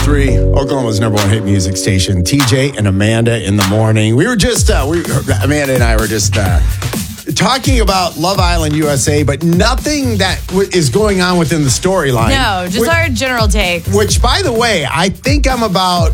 103, Oklahoma's number one hit music station. TJ and Amanda in the morning. We were just, Amanda and I were just talking about Love Island USA, but nothing that is going on within the storyline. No, just our general take. Which, by the way, I think I'm about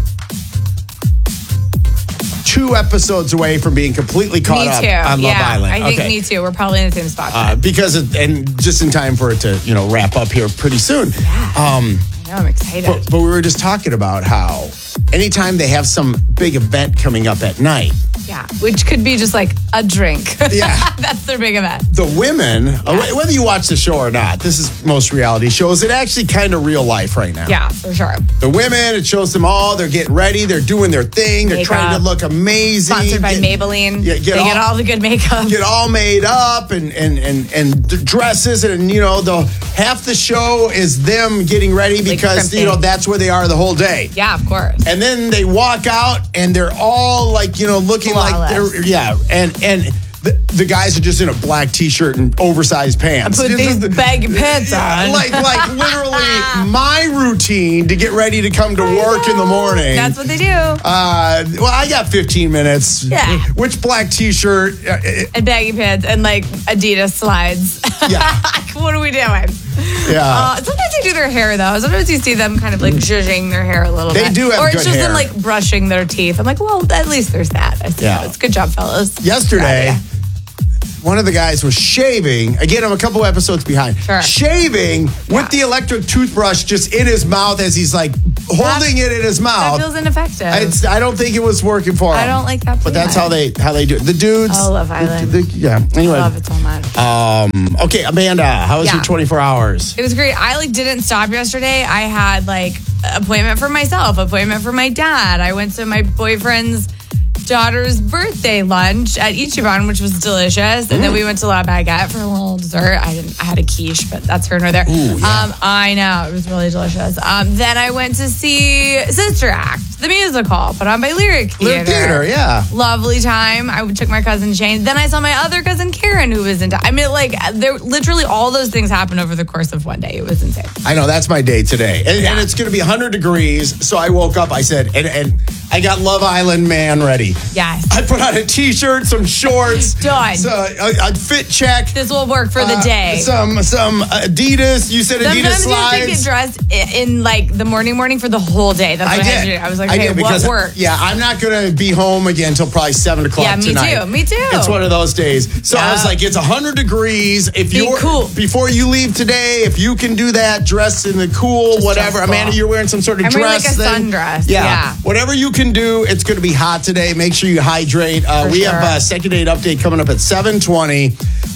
2 episodes away from being completely caught up on Love Island. I think me too. We're probably in the same spot. And just in time for it to, wrap up here pretty soon. Yeah. I'm excited. But we were just talking about how anytime they have some big event coming up at night. Yeah, which could be just like a drink. Yeah. That's their big event. The women, whether you watch the show or not, this is most reality shows. It actually kind of real life right now. Yeah, for sure. The women, it shows them all. They're getting ready. They're doing their thing. They're trying to look amazing. Sponsored by Maybelline. They get all the good makeup. Get all made up and dresses. And, half the show is them getting ready because, that's where they are the whole day. Yeah, of course. And then they walk out and they're all looking like they're, and the guys are just in a black t-shirt and oversized pants. I put these baggy pants on. Like literally my routine to get ready to come to work in the morning. That's what they do. I got 15 minutes. Yeah. Which black t-shirt? And baggy pants and Adidas slides. Yeah. What are we doing? Yeah. Sometimes they do their hair though. Sometimes you see them kind of zhuzhing their hair a little bit. They do have or good it's just hair. them brushing their teeth. I'm like, well, at least there's that. I suppose. Good job, fellas. Yesterday, one of the guys was shaving. Again, I'm a couple episodes behind. Sure. Shaving with the electric toothbrush just in his mouth as he's holding it in his mouth. That feels ineffective. I don't think it was working for him. I don't like that. But that's how they do it. The dudes. Oh, Love Island. Anyway. I love it so much. Okay, Amanda, how was your 24 hours? It was great. I didn't stop yesterday. I had appointment for myself, appointment for my dad. I went to my boyfriend's daughter's birthday lunch at Ichiban, which was delicious. And then we went to La Baguette for a little dessert. I had a quiche, but that's here nor there. Ooh, yeah. I know. It was really delicious. Then I went to see Sister Act, the musical, put on by Lyric Theater. Lyric Theater, yeah. Lovely time. I took my cousin Shane. Then I saw my other cousin Karen, who was into. There literally all those things happened over the course of one day. It was insane. I know, that's my day today. And it's going to be 100 degrees. So I woke up, I said, and I got Love Island man ready. Yes. I put on a t-shirt, some shorts. Done. So a fit check. This will work for the day. Some Adidas. You said Adidas slides. Sometimes you get dressed in the morning for the whole day. That's what I had to do. I was like, okay, what works? Yeah, I'm not going to be home again until probably 7 o'clock tonight. Me too. It's one of those days. So I was like, it's 100 degrees. If you're cool. Before you leave today, if you can do that, dress in the cool, just whatever. Amanda, you're wearing some sort of dress wearing a sundress. Yeah. Whatever you can do, it's going to be hot today. Make sure you hydrate. We have a second date update coming up at 7:20.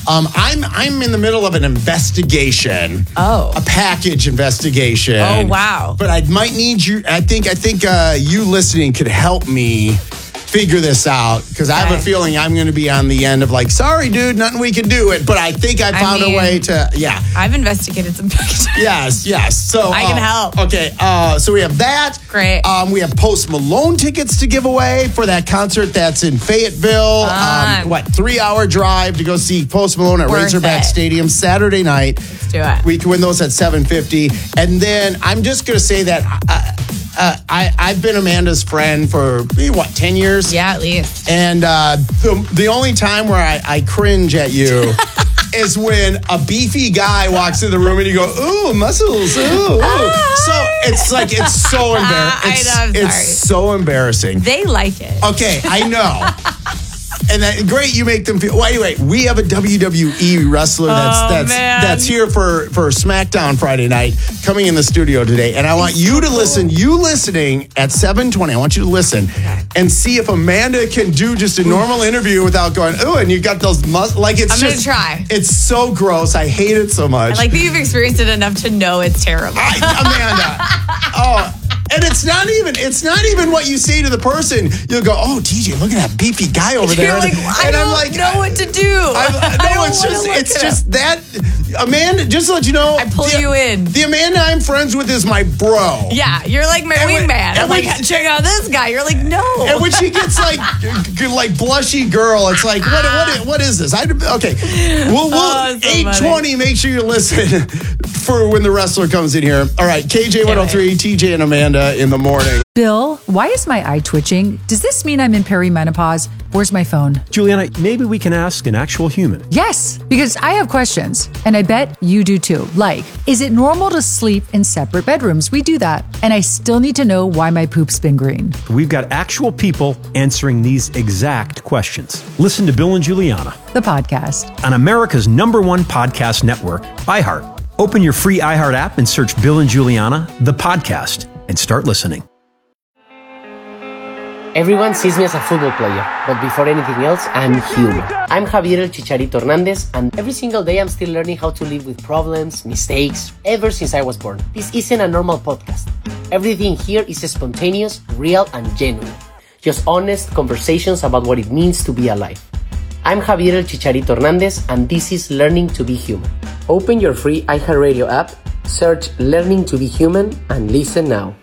I'm in the middle of an investigation. Oh. A package investigation. Oh, wow. But I might need you. I think you listening could help me figure this out because I have a feeling I'm going to be on the end of sorry, dude, nothing we can do it. But I think I found a way to, I've investigated some packages. Yes. So I can help. Okay. So we have that. Great. We have Post Malone tickets to give away for that concert that's in Fayetteville. 3-hour drive to go see Post Malone at Razorback Stadium Saturday night. Let's do it. We can win those at 7:50. And then I'm just going to say that I've been Amanda's friend for 10 years? Yeah, at least. And the only time where I cringe at you is when a beefy guy walks in the room and you go, ooh, muscles, ooh. So it's so embarrassing. It's so embarrassing. They like it. Okay, I know. And great, you make them feel. Well, anyway, we have a WWE wrestler that's here for SmackDown Friday night, coming in the studio today, and I want you to listen. You listening at 7:20. I want you to listen and see if Amanda can do just a normal interview without going, oh, and you got those muscles. I'm gonna try. It's so gross. I hate it so much. I like that you've experienced it enough to know it's terrible. Amanda. And it's not even what you say to the person. You'll go, oh, TJ, look at that beefy guy over there. You're like, I don't know what to do. It's just that. Amanda, just to let you know. I pull you in. The Amanda I'm friends with is my bro. Yeah, you're like my wingman. I'm like, check out this guy. You're like, no. And when she gets like blushy girl, it's like, what is this? Okay. We'll 8:20, make sure you listen for when the wrestler comes in here. All right, KJ103, TJ and Amanda in the morning. Bill, why is my eye twitching? Does this mean I'm in perimenopause? Where's my phone? Juliana, maybe we can ask an actual human. Yes, because I have questions, and I bet you do too. Like, is it normal to sleep in separate bedrooms? We do that. And I still need to know why my poop's been green. We've got actual people answering these exact questions. Listen to Bill and Juliana, The podcast. on America's #1 podcast network, iHeart. Open your free iHeart app and search Bill and Juliana, the podcast, and start listening. Everyone sees me as a football player, but before anything else, I'm human. I'm Javier El Chicharito Hernandez, and every single day I'm still learning how to live with problems, mistakes, ever since I was born. This isn't a normal podcast. Everything here is spontaneous, real, and genuine. Just honest conversations about what it means to be alive. I'm Javier El Chicharito Hernandez, and this is Learning to be Human. Open your free iHeartRadio app, search Learning to be Human, and listen now.